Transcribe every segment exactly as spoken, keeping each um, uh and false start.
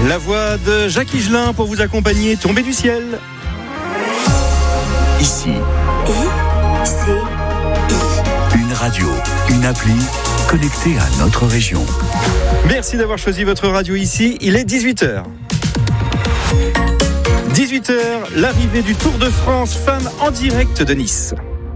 La voix de Jacques Higelin pour vous accompagner, Tombée du ciel. Ici. I, C, I. Une radio, une appli connectée à notre région. Merci d'avoir choisi votre radio ici. Il est dix-huit heures. dix-huit heures, l'arrivée du Tour de France Femmes en direct de Nice.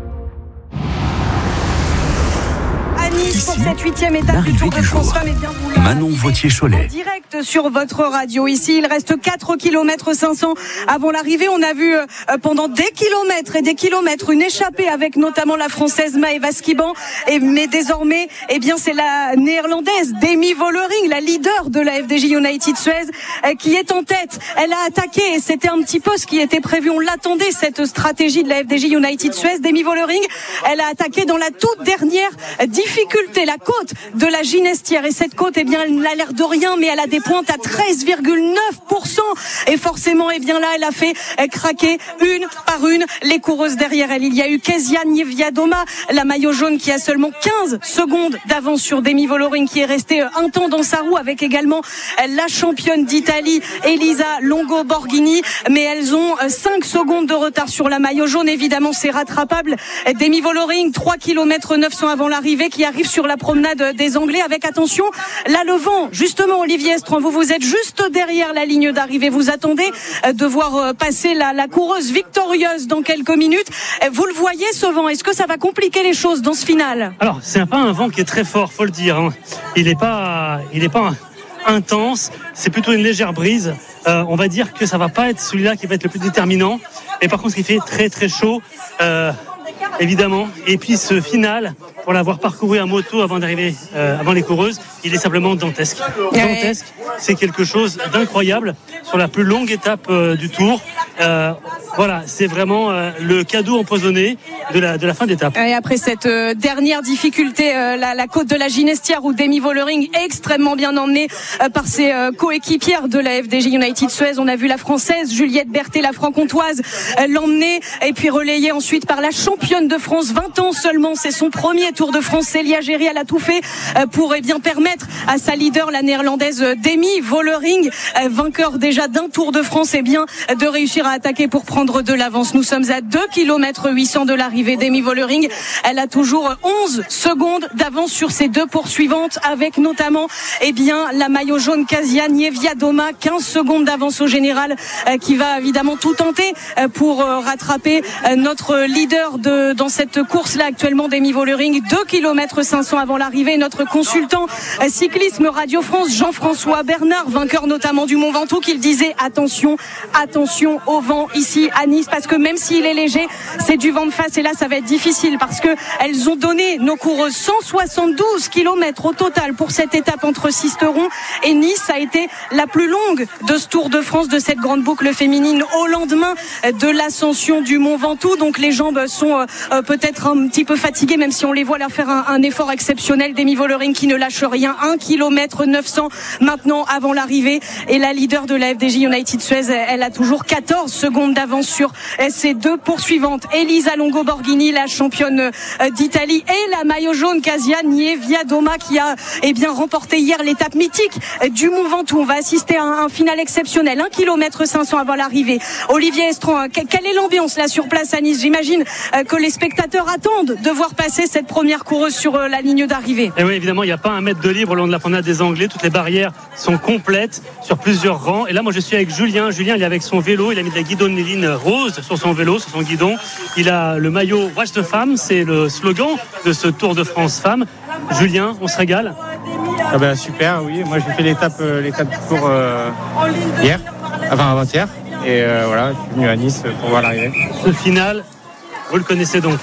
Nice pour cette huitième étape du Tour de France Femmes. Et bien vous la Manon Vautier-Cholet. En direct sur votre radio ici. Il reste quatre kilomètres cinq cents avant l'arrivée. On a vu euh, pendant des kilomètres et des kilomètres une échappée avec notamment la Française Maëva Skiban. Et, mais désormais, eh bien, c'est la Néerlandaise Demi Vollering, la leader de la F D J United Suez, euh, qui est en tête. Elle a attaqué et c'était un petit peu ce qui était prévu. On l'attendait, cette stratégie de la F D J United Suez. Demi Vollering, elle a attaqué dans la toute dernière difficulté, la côte de la Ginestière. Et cette côte, eh bien, elle n'a l'air de rien, mais elle a des pointes à treize virgule neuf pour cent. Et forcément, eh bien là, elle a fait craquer une par une les coureuses derrière elle. Il y a eu Kezia Niewiadoma, la maillot jaune, qui a seulement quinze secondes d'avance sur Demi Vollering, qui est restée un temps dans sa roue, avec également la championne d'Italie, Elisa Longo Borghini. Mais elles ont cinq secondes de retard sur la maillot jaune. Évidemment, c'est rattrapable. Demi Vollering, trois kilomètres neuf cents avant l'arrivée, qui arrive sur la promenade des Anglais, avec, attention, là le vent. Justement, Olivier Estran, vous vous êtes juste derrière la ligne d'arrivée. Vous attendez de voir passer la, la coureuse victorieuse dans quelques minutes. Vous le voyez, ce vent, est-ce que ça va compliquer les choses dans ce final? Alors, c'est pas un vent qui est très fort, faut le dire. Hein. Il n'est pas, il est pas intense. C'est plutôt une légère brise. Euh, on va dire que ça va pas être celui-là qui va être le plus déterminant. Mais par contre, il fait très très chaud. Euh, évidemment. Et puis ce final, pour l'avoir parcouru à moto avant d'arriver, euh, avant les coureuses, il est simplement dantesque. Dantesque, c'est quelque chose d'incroyable sur la plus longue étape euh, du Tour. Euh, voilà, c'est vraiment euh, le cadeau empoisonné de la, de la fin d'étape. Et après cette euh, dernière difficulté, euh, la, la côte de la Ginestière, où Demi Vollering est extrêmement bien emmenée euh, par ses euh, coéquipières de la F D J United Suez. On a vu la Française Juliette Berthet, la franc-comtoise, euh, l'emmener, et puis relayée ensuite par la championne de France, vingt ans seulement. C'est son premier Tour de France. Célia Géry, elle a tout fait euh, pour eh bien permettre à sa leader, la néerlandaise Demi Vollering, euh, vainqueur déjà d'un Tour de France, eh bien de réussir à attaquer pour prendre de l'avance. Nous sommes à deux kilomètres huit cents de l'arrivée. Demi Vollering, elle a toujours onze secondes d'avance sur ses deux poursuivantes, avec notamment eh bien la maillot jaune Kezia Niewiadoma, quinze secondes d'avance au général, euh, qui va évidemment tout tenter euh, pour euh, rattraper euh, notre leader de, dans cette course-là actuellement, Demi Vollering. deux kilomètres cinq cents avant l'arrivée. Notre consultant euh, cyclisme Radio France, Jean-François Bernard, vainqueur notamment du Mont Ventoux, qui disait attention, attention au vent ici à Nice, parce que même s'il est léger, c'est du vent de face, et là ça va être difficile, parce que elles ont donné, nos coureuses, cent soixante-douze kilomètres au total pour cette étape entre Sisteron et Nice. Ça a été la plus longue de ce Tour de France, de cette grande boucle féminine, au lendemain de l'ascension du Mont Ventoux. Donc les jambes sont euh, peut-être un petit peu fatiguées, même si on les voit leur faire un, un effort exceptionnel. Demi Vollering qui ne lâche rien, un kilomètre neuf cents maintenant avant l'arrivée, et la leader de la F D J United Suez, elle a toujours quatorze secondes d'avance sur ses deux poursuivantes, Elisa Longo Borghini, la championne d'Italie, et la maillot jaune Kezia Niewiadoma, qui a eh bien remporté hier l'étape mythique du Mont Ventoux. On va assister à un, un final exceptionnel, un kilomètre cinq cents avant l'arrivée. Olivier Estran, quelle est l'ambiance là sur place à Nice? J'imagine que les spectateurs attendent de voir passer cette première coureuse sur la ligne d'arrivée. Et oui, évidemment, il n'y a pas un mètre de libre au long de la promenade des Anglais. Toutes les barrières sont complètes sur plusieurs rangs. Et là, moi, je suis avec Julien. Julien, il est avec son vélo. Il a mis de la guidonneline rose sur son vélo, sur son guidon. Il a le maillot Watch the Femme. C'est le slogan de ce Tour de France Femmes. Julien, on se régale? Ah ben, super, oui. Moi, j'ai fait l'étape, euh, l'étape du Tour euh, hier, enfin avant-hier. Et euh, voilà, je suis venu à Nice pour voir l'arrivée. Ce final, vous le connaissez donc.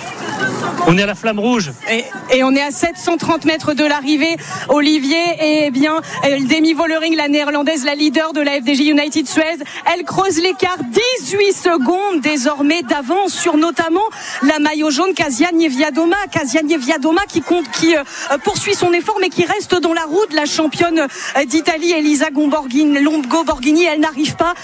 On est à la Flamme Rouge. Et, et on est à sept cent trente mètres de l'arrivée, Olivier. Et bien, Demi Vollering, la néerlandaise, la leader de la F D J United Suez, elle creuse l'écart. dix-huit secondes désormais d'avance sur notamment la maillot jaune Kezia Niewiadoma. Kezia Niewiadoma qui compte, qui euh, poursuit son effort, mais qui reste dans la roue de la championne d'Italie, Elisa Longo Borghini. Elle n'arrive pas